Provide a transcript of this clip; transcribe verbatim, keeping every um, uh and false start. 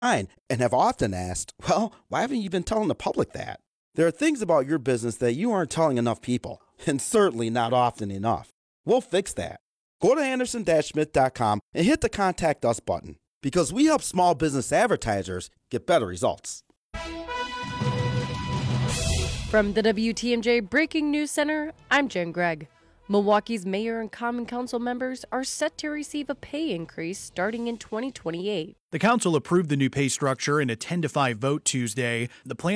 And have often asked, well, why haven't you been telling the public that? There are things about your business that you aren't telling enough people, and certainly not often enough. We'll fix that. Go to Anderson Schmidt dot com and hit the Contact Us button, because we help small business advertisers get better results. From the W T M J Breaking News Center, I'm Jen Gregg. Milwaukee's mayor and common council members are set to receive a pay increase starting in twenty twenty-eight. The council approved the new pay structure in a ten to five vote Tuesday. The plan